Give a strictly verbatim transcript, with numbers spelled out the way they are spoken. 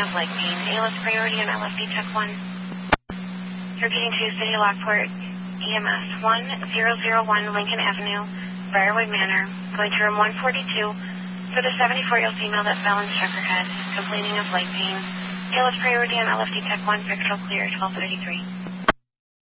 complaining of leg pain. A L S priority on L F D Tech one. Repeating to City of Lockport, E M S one zero zero one Lincoln Avenue, Briarwood Manor, going to room one forty-two for the seventy-four-year-old female that fell and struck her head, complaining of leg pain. A L S priority on L F D Tech one, Victor clear, twelve thirty-three.